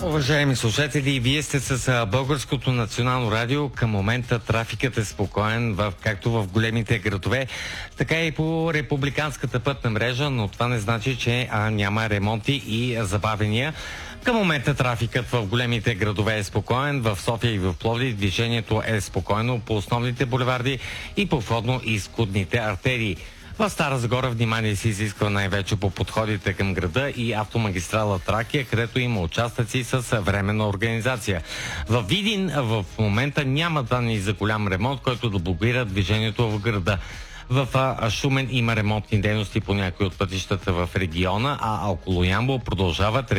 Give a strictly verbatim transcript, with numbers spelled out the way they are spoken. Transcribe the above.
Уважаеми слушатели, вие сте с Българското национално радио. Към момента трафикът е спокоен в, както в големите градове, така и по републиканската пътна мрежа, но това не значи, че а, няма ремонти и забавения. Към момента трафикът в големите градове е спокоен. В София и в Пловдив движението е спокойно по основните булеварди и по входно-изходните артерии. В Стара Загора внимание се изисква най-вече по подходите към града и автомагистрала Тракия, където има участъци с временна организация. В Видин в момента няма данни за голям ремонт, който да блокира движението в града. В Шумен има ремонтни дейности по някои от пътищата в региона, а около Ямбол продължават